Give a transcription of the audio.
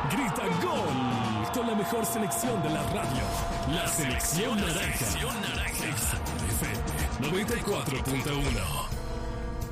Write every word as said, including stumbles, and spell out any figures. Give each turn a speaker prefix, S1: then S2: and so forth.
S1: Grita gol con la mejor selección de la radio. La selección naranja. F M noventa y cuatro punto uno.